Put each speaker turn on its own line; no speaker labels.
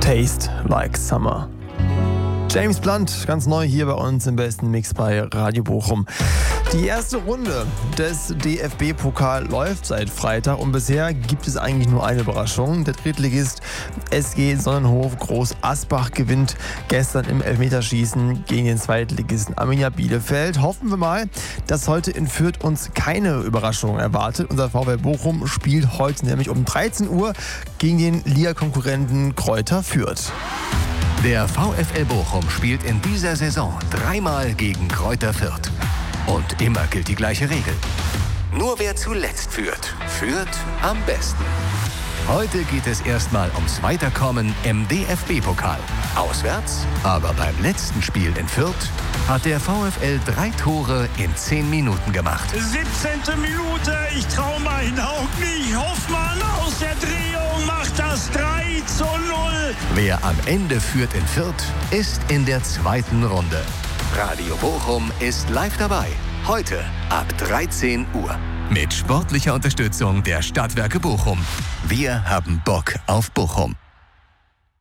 Taste Like Summer. James Blunt, ganz neu hier bei uns im besten Mix bei Radio Bochum. Die erste Runde des DFB-Pokal läuft seit Freitag und bisher gibt es eigentlich nur eine Überraschung. Der Drittligist SG Sonnenhof Groß Asbach gewinnt gestern im Elfmeterschießen gegen den Zweitligisten Arminia Bielefeld. Hoffen wir mal, dass heute in Fürth uns keine Überraschung erwartet. Unser VfL Bochum spielt heute nämlich um 13 Uhr gegen den Ligakonkurrenten Greuther Fürth.
Der VfL Bochum spielt in dieser Saison 3-mal gegen Greuther Fürth. Und immer gilt die gleiche Regel. Nur wer zuletzt führt, führt am besten. Heute geht es erstmal ums Weiterkommen im DFB-Pokal. Auswärts, aber beim letzten Spiel in Fürth hat der VfL 3 Tore in 10 Minuten gemacht.
17. Minute, ich traue meinen Augen nicht. Hoffmann aus der Drehung macht das 3-0.
Wer am Ende führt in Fürth, ist in der zweiten Runde. Radio Bochum ist live dabei. Heute ab 13 Uhr. Mit sportlicher Unterstützung der Stadtwerke Bochum. Wir haben Bock auf Bochum.